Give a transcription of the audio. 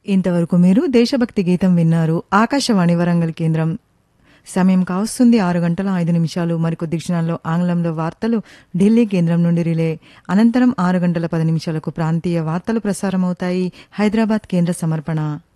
ఇంతవరకు మీరు దేశభక్తి గీతం విన్నారు. ఆకాశవాణి వరంగల్ కేంద్రం. సమయం కావస్తుంది 6:05. మరికొద్ది క్షణాల్లో ఆంగ్లంలో వార్తలు ఢిల్లీ కేంద్రం నుండి రిలే. అనంతరం 6:10 ప్రాంతీయ వార్తలు ప్రసారమవుతాయి. హైదరాబాద్ కేంద్ర సమర్పణ.